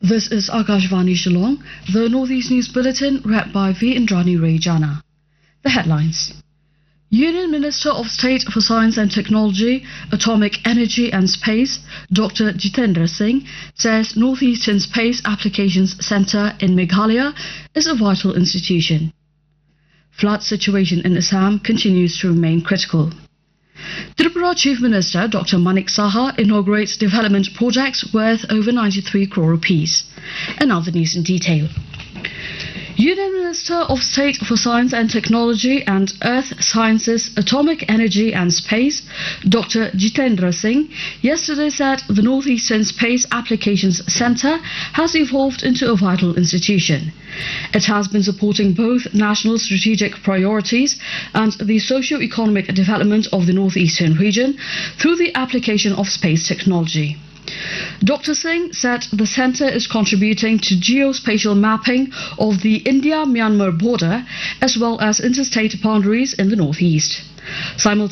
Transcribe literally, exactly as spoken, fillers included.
This is Akashvani Shillong, the Northeast News Bulletin read by V. Indrani Rejana. The headlines. Union Minister of State for Science and Technology, Atomic Energy and Space, Doctor Jitendra Singh, says Northeastern Space Applications Centre in Meghalaya is a vital institution. Flood situation in Assam continues to remain critical. Tripura Chief Minister Doctor Manik Saha inaugurates development projects worth over ninety-three crore rupees. And now the news in detail. Union Minister of State for Science and Technology and Earth Sciences, Atomic Energy and Space, Doctor Jitendra Singh, yesterday said the Northeastern Space Applications Centre has evolved into a vital institution. It has been supporting both national strategic priorities and the socio-economic development of the Northeastern region through the application of space technology. Doctor Singh said the centre is contributing to geospatial mapping of the India-Myanmar border as well as interstate boundaries in the northeast. Simultaneously,